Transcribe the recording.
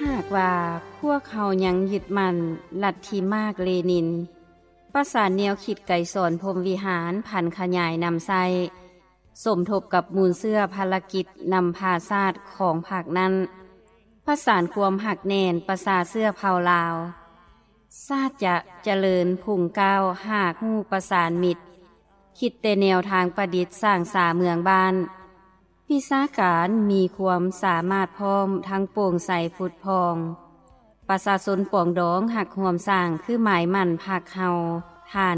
หากว่าพวกเขายังยึดมั่นลัทธิมากเลนินประสานแนวคิดไก่สอนพรหมวิหารพันขยายนำไส้สมทบกับมูลเสื้อภารกิจนำพาศาสตร์ของภาคนั้นประสานความหักแน่นประสาเสื้อเผาลาวชาติจะเจริญพุ่งก้าวหากหู้ประสานมิตรคิดแต่แนวทางประดิษฐ์สร้างสาเมืองบ้านวิชาการมีความสามารถพร้อมทั้งโปร่งใสฟุดพองประชาชนปองดองหักห่วมสร้างคือหมายมั่นภาคเฮา